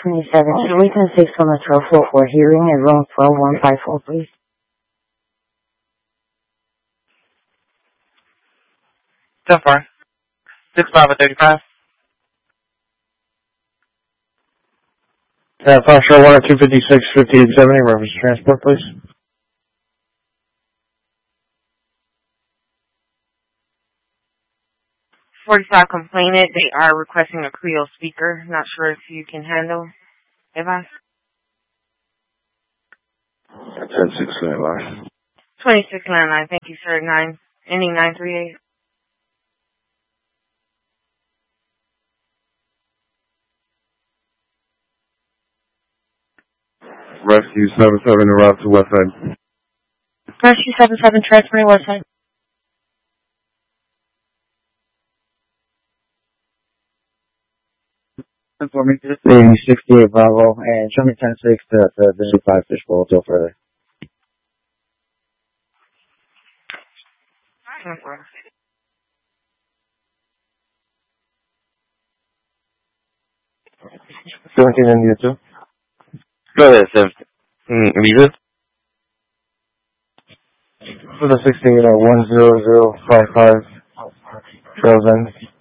27, Shillington 6 on the 1244, hearing at room 12154, please. So far. 6535. Fire Show 1 at 256, 5870, reference transport, please. .45 complainant. They are requesting a Creole speaker. Not sure if you can handle. Eva? 10-6 line. 26 landline. Thank you, sir. Ending 938. Rescue 77 route to West Side. Rescue 77, transferring West Side. For me, 68 Bravo, and show me 10-6 to the 5 fishbowl till further. India 2. Go ahead, 17. Visa? For the 16, 10055, Trails End.